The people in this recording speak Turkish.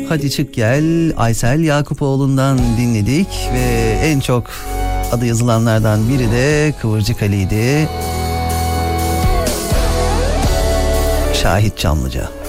Hadi Çık Gel Aysel Yakupoğlu'ndan dinledik ve en çok adı yazılanlardan biri de Kıvırcık Ali'ydi. Şahit Çamlıca.